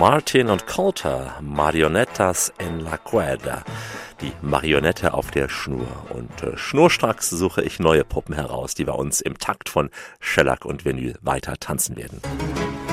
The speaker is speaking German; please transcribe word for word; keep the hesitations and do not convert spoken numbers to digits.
Martin und Coulter, Marionettas en la Cuerda. Die Marionette auf der Schnur. Und äh, schnurstracks suche ich neue Puppen heraus, die bei uns im Takt von Shellac und Vinyl weiter tanzen werden.